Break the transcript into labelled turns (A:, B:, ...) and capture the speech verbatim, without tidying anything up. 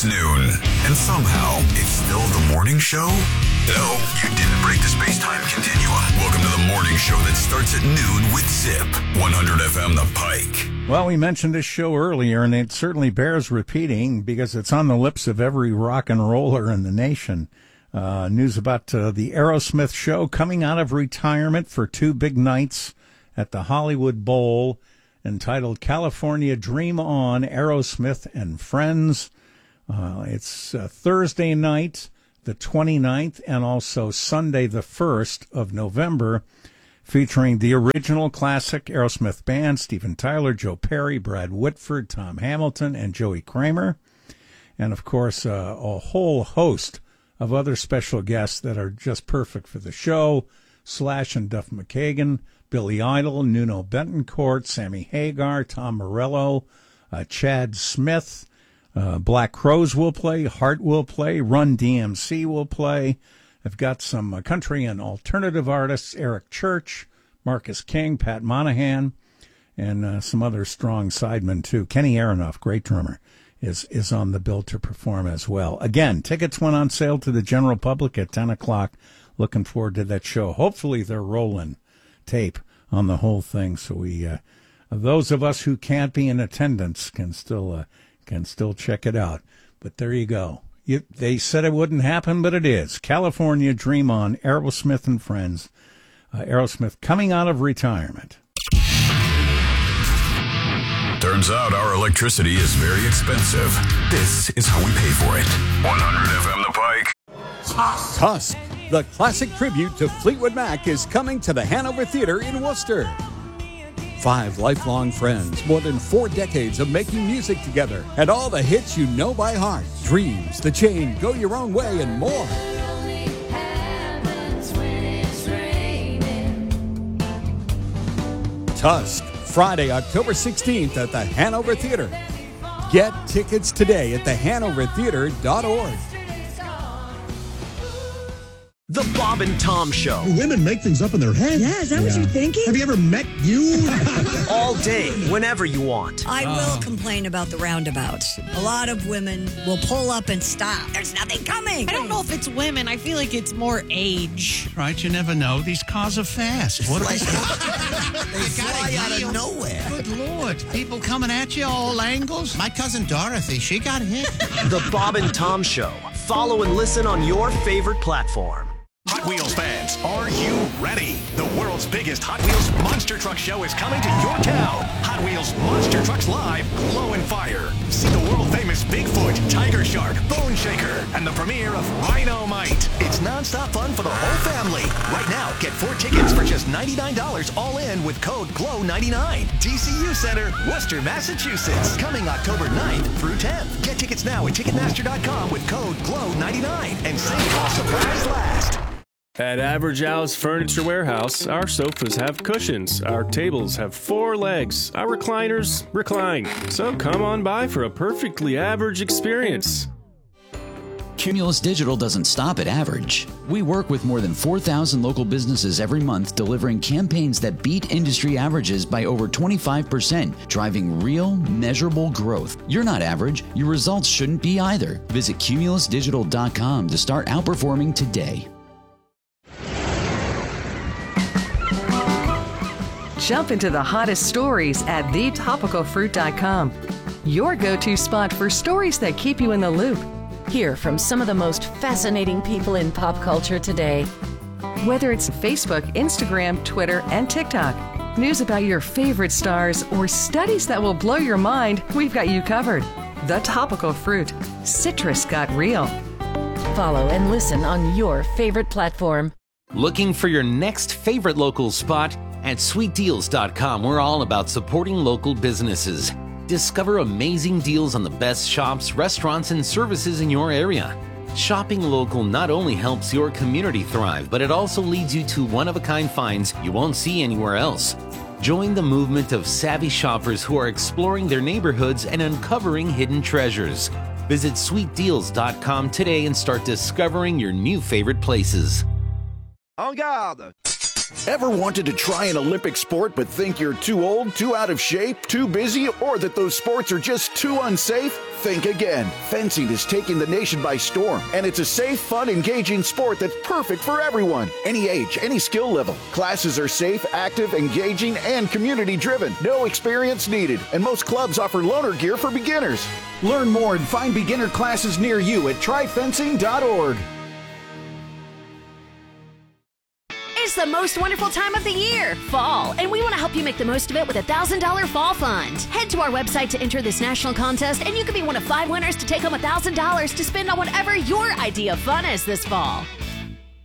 A: noon, and somehow it's still the morning show? No, you didn't break the space-time continuum. Welcome to the morning show that starts at noon with Zip, one hundred F M The Pike.
B: Well, we mentioned this show earlier, and it certainly bears repeating because it's on the lips of every rock and roller in the nation. Uh, news about uh, the Aerosmith show coming out of retirement for two big nights at the Hollywood Bowl, entitled California Dream On, Aerosmith and Friends. Uh, it's uh, Thursday night, the twenty-ninth, and also Sunday, the first of November, featuring the original classic Aerosmith band, Steven Tyler, Joe Perry, Brad Whitford, Tom Hamilton, and Joey Kramer. And, of course, uh, a whole host of other special guests that are just perfect for the show. Slash and Duff McKagan, Billy Idol, Nuno Betancourt, Sammy Hagar, Tom Morello, uh, Chad Smith. Uh, Black Crowes will play, Heart will play, Run D M C will play. I've got some uh, country and alternative artists, Eric Church, Marcus King, Pat Monahan, and uh, some other strong sidemen, too. Kenny Aronoff, great drummer, is, is on the bill to perform as well. Again, tickets went on sale to the general public at ten o'clock. Looking forward to that show. Hopefully they're rolling tape on the whole thing, so we, uh, those of us who can't be in attendance can still uh, can still check it out. But there you go. You, they said it wouldn't happen, but it is. California Dream On, Aerosmith and Friends. Uh, Aerosmith coming out of retirement.
A: Turns out our electricity is very expensive. This is how we pay for it. one hundred F M The Pike.
C: Tusk, the classic tribute to Fleetwood Mac, is coming to the Hanover Theatre in Worcester. Five lifelong friends, more than four decades of making music together, and all the hits you know by heart. Dreams, The Chain, Go Your Own Way, and more. Tusk, Friday, October sixteenth at the Hanover Theatre. Get tickets today at the hanover theatre dot org.
D: The Bob and Tom Show.
E: Women make things up in their head.
F: Yeah, is that yeah. what you're thinking?
E: Have you ever met you?
D: All day, whenever you want.
F: I oh. will complain about the roundabouts. A lot of women will pull up and stop. There's nothing coming.
G: I don't know if it's women. I feel like it's more age.
H: Right, you never know. These cars are fast. What
I: like, they fly out of nowhere.
H: Good Lord. People coming at you all angles. My cousin Dorothy, she got hit.
D: The Bob and Tom Show. Follow and listen on your favorite platform.
J: Hot Wheels fans, are you ready? The world's biggest Hot Wheels Monster Truck Show is coming to your town. Hot Wheels Monster Trucks Live, Glow and Fire. See the world-famous Bigfoot, Tiger Shark, Bone Shaker, and the premiere of Rhino-Mite. It's non-stop fun for the whole family. Right now, get four tickets for just ninety-nine dollars all in with code glow ninety-nine. D C U Center, Worcester, Massachusetts. Coming October ninth through tenth. Get tickets now at Ticketmaster dot com with code glow ninety-nine and save while supplies last.
K: At Average Al's Furniture Warehouse, our sofas have cushions, our tables have four legs, our recliners recline. So come on by for a perfectly average experience.
L: Cumulus Digital doesn't stop at average. We work with more than four thousand local businesses every month, delivering campaigns that beat industry averages by over twenty-five percent, driving real, measurable growth. You're not average. Your results shouldn't be either. Visit cumulus digital dot com to start outperforming today.
M: Jump into the hottest stories at the topical fruit dot com. Your go-to spot for stories that keep you in the loop.
N: Hear from some of the most fascinating people in pop culture today.
M: Whether it's Facebook, Instagram, Twitter, and TikTok, news about your favorite stars, or studies that will blow your mind, we've got you covered. The Topical Fruit. Citrus got real.
N: Follow and listen on your favorite platform.
O: Looking for your next favorite local spot? At sweet deals dot com, we're all about supporting local businesses. Discover amazing deals on the best shops, restaurants, and services in your area. Shopping local not only helps your community thrive, but it also leads you to one-of-a-kind finds you won't see anywhere else. Join the movement of savvy shoppers who are exploring their neighborhoods and uncovering hidden treasures. Visit sweet deals dot com today and start discovering your new favorite places.
P: En garde! Ever wanted to try an Olympic sport but think you're too old, too out of shape, too busy, or that those sports are just too unsafe? think again. Fencing is taking the nation by storm, and it's a safe, fun, engaging sport that's perfect for everyone. Any age, any skill level. Classes are safe, active, engaging, and community-driven. No experience needed, and most clubs offer loaner gear for beginners. Learn more and find beginner classes near you at try fencing dot org.
Q: It's the most wonderful time of the year, fall, and we want to help you make the most of it with a one thousand dollars Fall Fund. Head to our website to enter this national contest, and you could be one of five winners to take home one thousand dollars to spend on whatever your idea of fun is this fall.